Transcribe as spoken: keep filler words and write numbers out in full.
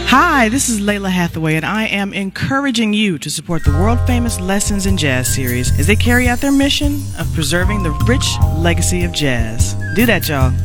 Hi, this is Layla Hathaway, and I am encouraging you to support the world-famous Lessons in Jazz series as they carry out their mission of preserving the rich legacy of jazz. Do that, y'all.